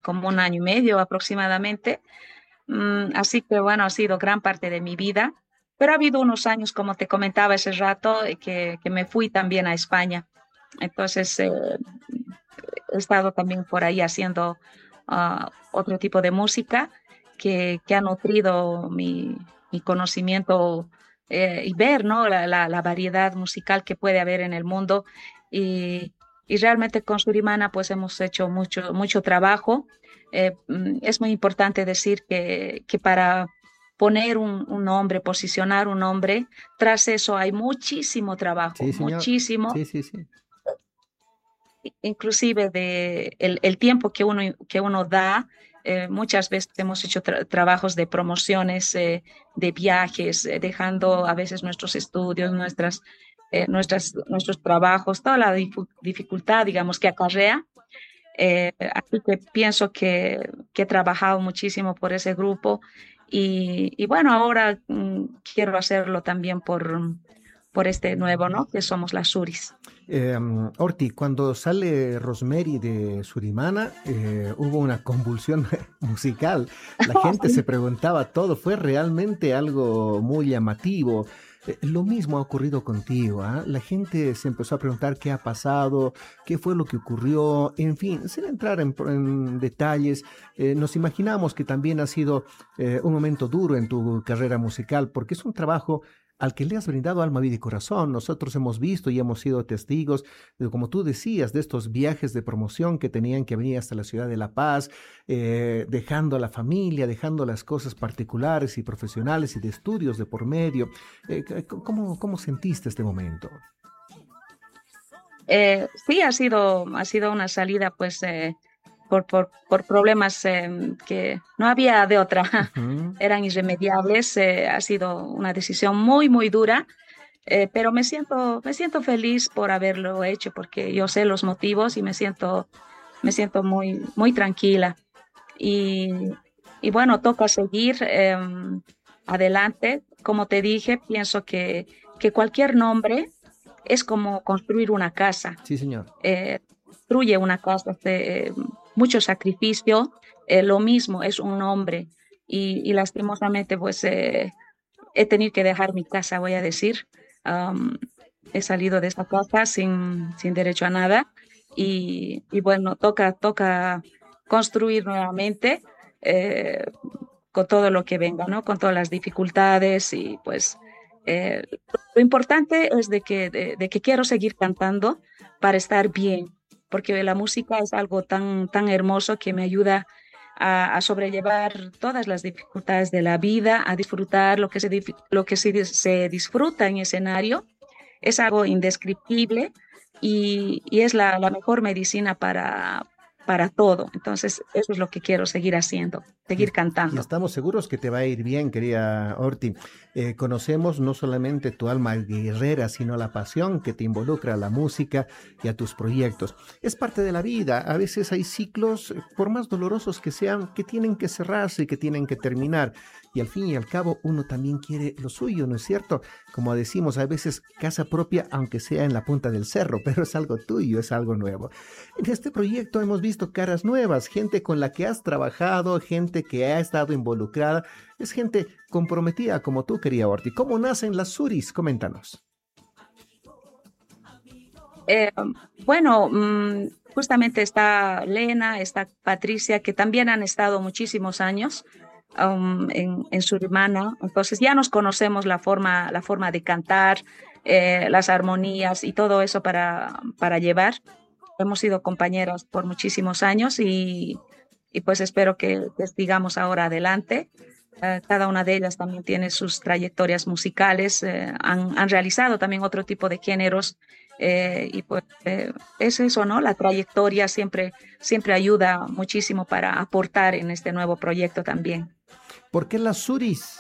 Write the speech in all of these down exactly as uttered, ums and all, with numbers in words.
como un año y medio aproximadamente. Mm, así que bueno, ha sido gran parte de mi vida. Pero ha habido unos años, como te comentaba ese rato, eh, que, que me fui también a España. Entonces, eh, he estado también por ahí haciendo ah, otro tipo de música que, que ha nutrido mi, mi conocimiento eh, y ver, ¿no? La, la, la variedad musical que puede haber en el mundo. Y, y realmente con Surimana pues hemos hecho mucho, mucho trabajo. Eh, mm, es muy importante decir que, que para poner un, un nombre, posicionar un nombre, tras eso hay muchísimo trabajo, Sí, señor. muchísimo Sí, sí, sí. inclusive de el, el tiempo que uno, que uno da. Eh, muchas veces hemos hecho tra- trabajos de promociones, eh, de viajes, eh, dejando a veces nuestros estudios, nuestras, eh, nuestras, nuestros trabajos, toda la difu- dificultad, digamos, que acarrea. Eh, así que pienso que, que he trabajado muchísimo por ese grupo y, y bueno, ahora mm, quiero hacerlo también por, por este nuevo, ¿no? Que somos las Suris. Em, Orti, cuando sale Rosemary de Surimana, eh, hubo una convulsión musical. La gente se preguntaba todo, fue realmente algo muy llamativo. Eh, lo mismo ha ocurrido contigo, ¿ah? La gente se empezó a preguntar qué ha pasado, qué fue lo que ocurrió, en fin, sin entrar en, en detalles, eh, nos imaginamos que también ha sido eh, un momento duro en tu carrera musical, porque es un trabajo al que le has brindado alma, vida y corazón. Nosotros hemos visto y hemos sido testigos, de, como tú decías, de estos viajes de promoción que tenían que venir hasta la ciudad de La Paz, eh, dejando a la familia, dejando las cosas particulares y profesionales y de estudios de por medio. Eh, ¿cómo, ¿Cómo sentiste este momento? Eh, sí, ha sido, ha sido una salida, pues, eh, por, por, por problemas eh, que no había de otra, Ujú. eran irremediables. Eh, ha sido una decisión muy, muy dura, eh, pero me siento, me siento feliz por haberlo hecho, porque yo sé los motivos y me siento, me siento muy, muy tranquila. Y, y bueno, toca seguir eh, adelante. Como te dije, pienso que, que cualquier nombre es como construir una casa. Sí, señor. Eh, Construye una casa de eh, mucho sacrificio. Eh, lo mismo es un nombre. Y, y lastimosamente, pues eh, he tenido que dejar mi casa, voy a decir. Am, He salido de esta casa sin, sin derecho a nada. Y, y bueno, toca, toca construir nuevamente. eh, con todo lo que venga, ¿no? Con todas las dificultades y pues eh, lo importante es de que, de, de que quiero seguir cantando para estar bien, porque la música es algo tan, tan hermoso que me ayuda a, a sobrellevar todas las dificultades de la vida, a disfrutar lo que se, dif- lo que se, dis- se disfruta en escenario. Es algo indescriptible y, y es la, la mejor medicina para, para todo. Entonces, eso es lo que quiero seguir haciendo, Y, seguir es- y cantando. estamos seguros que te va a ir bien, querida Orti. Eh, conocemos no solamente tu alma guerrera, sino la pasión que te involucra a la música y a tus proyectos. Es parte de la vida. A veces hay ciclos, eh, por más dolorosos que sean, que tienen que cerrarse y que tienen que terminar. Y al fin y al cabo, uno también quiere lo suyo, ¿no es cierto? Como decimos, a veces casa propia, aunque sea en la punta del cerro, pero es algo tuyo, es algo nuevo. En este proyecto hemos visto caras nuevas, gente con la que has trabajado, gente que ha estado involucrada, es gente comprometida como tú, quería Orti. ¿Cómo nacen las Suris? Coméntanos. Eh, bueno, mm, justamente está Lena, está Patricia, que también han estado muchísimos años um, en, en Surimana. Entonces ya nos conocemos la forma, la forma de cantar, eh, las armonías y todo eso para, para llevar. Hemos sido compañeras por muchísimos años y, y pues espero que, que sigamos ahora adelante. Eh, cada una de ellas también tiene sus trayectorias musicales, eh, han, han realizado también otro tipo de géneros eh, y pues eh, es eso, ¿no? La trayectoria siempre, siempre ayuda muchísimo para aportar en este nuevo proyecto también. ¿Por qué las Suris?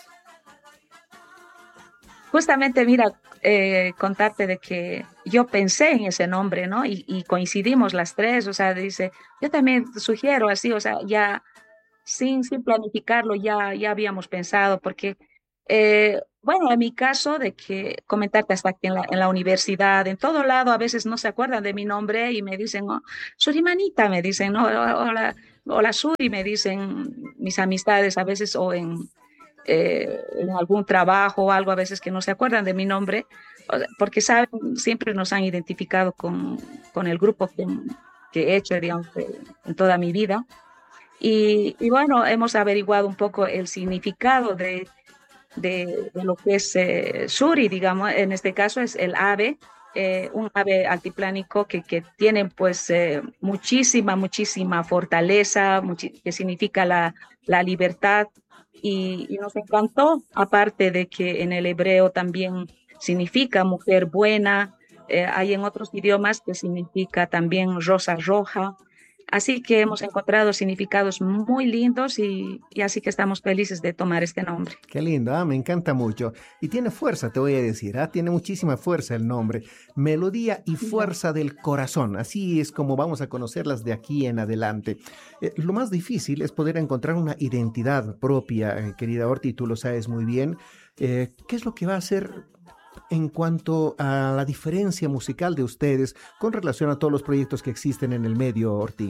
Justamente, mira, eh, contarte de que yo pensé en ese nombre, ¿no? Y, y coincidimos las tres, o sea, dice, yo también sugiero así, o sea, ya sin, sin planificarlo, ya, ya habíamos pensado, porque, eh, bueno, en mi caso, de que comentarte hasta que en la, en la universidad, en todo lado, a veces no se acuerdan de mi nombre y me dicen, oh, Surimanita, me dicen, no, hola, hola Suri, me dicen mis amistades a veces o en, eh, en algún trabajo o algo, a veces que no se acuerdan de mi nombre, o sea, porque saben, siempre nos han identificado con, con el grupo que, que he hecho, digamos, eh, en toda mi vida. Y, y bueno, hemos averiguado un poco el significado de, de, de lo que es eh, Suri, digamos, en este caso es el ave, eh, un ave altiplánico que, que tiene pues eh, muchísima, muchísima fortaleza, muchi- que significa la, la libertad y, y nos encantó, aparte de que en el hebreo también significa mujer buena, eh, hay en otros idiomas que significa también rosa roja. Así que hemos encontrado significados muy lindos y, y así que estamos felices de tomar este nombre. Qué lindo, ah, me encanta mucho. Y tiene fuerza, te voy a decir, ah, tiene muchísima fuerza el nombre. Melodía y fuerza del corazón. Así es como vamos a conocerlas de aquí en adelante. Eh, lo más difícil es poder encontrar una identidad propia, eh, querida Orti, tú lo sabes muy bien. Eh, ¿qué es lo que va a hacer en cuanto a la diferencia musical de ustedes con relación a todos los proyectos que existen en el medio, Orti?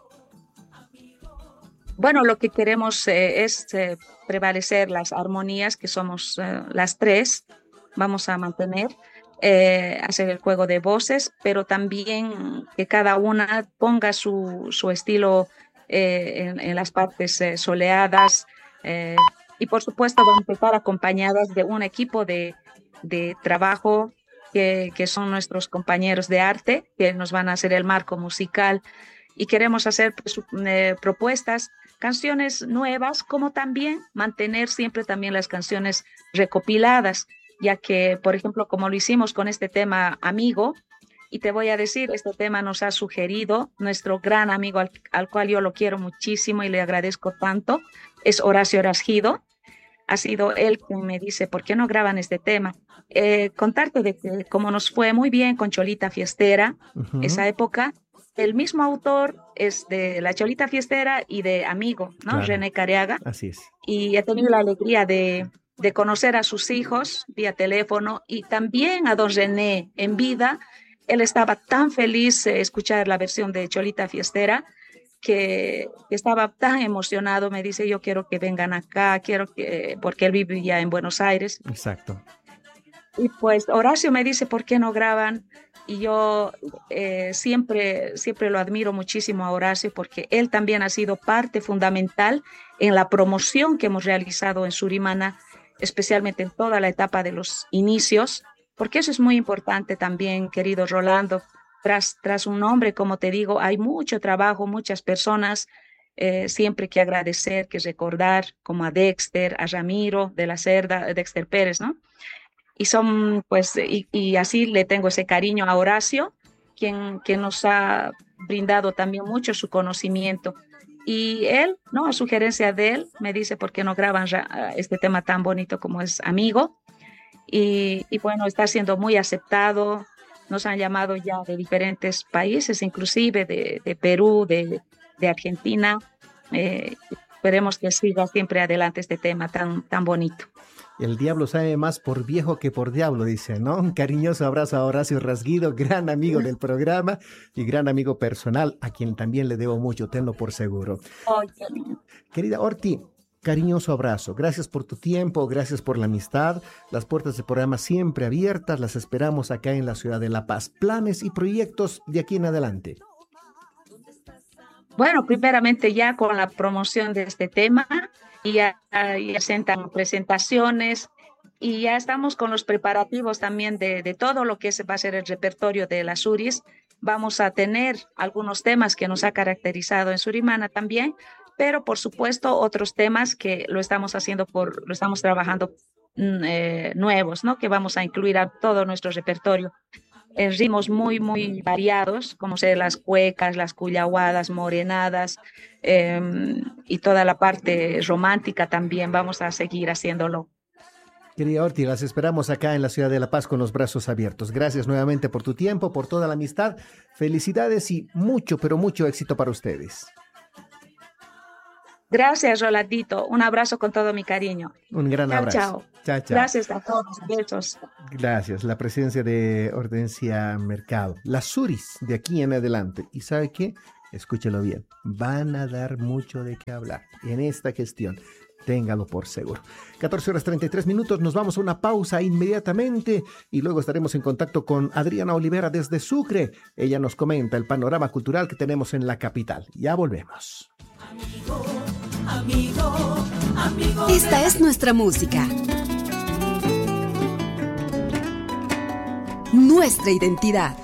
Bueno, lo que queremos eh, es eh, prevalecer las armonías, que somos eh, las tres, vamos a mantener, eh, hacer el juego de voces, pero también que cada una ponga su, su estilo eh, en, en las partes eh, soleadas. eh, y por supuesto van a estar acompañadas de un equipo de, de trabajo que, que son nuestros compañeros de arte, que nos van a hacer el marco musical y queremos hacer pues, eh, propuestas, canciones nuevas, como también mantener siempre también las canciones recopiladas, ya que, por ejemplo, como lo hicimos con este tema Amigo, y te voy a decir, este tema nos ha sugerido nuestro gran amigo al, al cual yo lo quiero muchísimo y le agradezco tanto, es Horacio Rasgido. Ha sido él quien me dice, ¿por qué no graban este tema? Eh, contarte de que como nos fue muy bien con Cholita Fiestera, Ujú, esa época, el mismo autor es de La Cholita Fiestera y de Amigo, ¿no? claro, René Careaga. así es. Y he tenido la alegría de, de conocer a sus hijos vía teléfono y también a don René en vida. Él estaba tan feliz de escuchar la versión de Cholita Fiestera que, que estaba tan emocionado, me dice, yo quiero que vengan acá, quiero que, porque él vivía en Buenos Aires. Exacto. Y pues Horacio me dice, ¿por qué no graban? Y yo eh, siempre, siempre lo admiro muchísimo a Horacio porque él también ha sido parte fundamental en la promoción que hemos realizado en Surimana, especialmente en toda la etapa de los inicios, porque eso es muy importante también, querido Rolando. Tras, tras un nombre, como te digo, hay mucho trabajo, muchas personas, eh, siempre que agradecer, que recordar, como a Dexter, a Ramiro de la Cerda, Dexter Pérez, ¿no? Y son, pues, y, y así le tengo ese cariño a Horacio, quien, quien nos ha brindado también mucho su conocimiento. Y él, ¿no? A sugerencia de él, me dice por qué no graban ra- este tema tan bonito como es Amigo. Y, y bueno, está siendo muy aceptado. Nos han llamado ya de diferentes países, inclusive de, de Perú, de, de Argentina. Eh, esperemos que siga siempre adelante este tema tan, tan bonito. El diablo sabe más por viejo que por diablo, dice, ¿no? Un cariñoso abrazo a Horacio Rasguido, gran amigo del programa y gran amigo personal, a quien también le debo mucho, tenlo por seguro. Ay, Querida Orti, cariñoso abrazo. Gracias por tu tiempo, gracias por la amistad. Las puertas del programa siempre abiertas, las esperamos acá en la ciudad de La Paz. Planes y proyectos de aquí en adelante. bueno, primeramente ya con la promoción de este tema y ya, ya sentan presentaciones y ya estamos con los preparativos también de, de todo lo que se va a ser el repertorio de las Suris. Vamos a tener algunos temas que nos ha caracterizado en Surimana también, pero por supuesto otros temas que lo estamos haciendo por, lo estamos trabajando mm, eh, nuevos, ¿no? Que vamos a incluir a todo nuestro repertorio en ritmos muy, muy variados, como ser las cuecas, las cuyahuadas, morenadas eh, y toda la parte romántica también. Vamos a seguir haciéndolo. Querida Orti, las esperamos acá en la ciudad de La Paz con los brazos abiertos. Gracias nuevamente por tu tiempo, por toda la amistad. Felicidades y mucho, pero mucho éxito para ustedes. Gracias, Rolandito. Un abrazo con todo mi cariño. Un gran Chao, abrazo. chao. Chao, chao. Gracias a todos. Besos. Gracias. La presencia de Hortensia Mercado. Las Suris de aquí en adelante. ¿Y sabe qué? escúchelo bien, van a dar mucho de qué hablar en esta gestión. Téngalo por seguro. catorce horas treinta y tres minutos, nos vamos a una pausa inmediatamente y luego estaremos en contacto con Adriana Olivera desde Sucre. Ella nos comenta el panorama cultural que tenemos en la capital. Ya volvemos. Amigo, amigo, amigo. Esta es nuestra música. Nuestra identidad.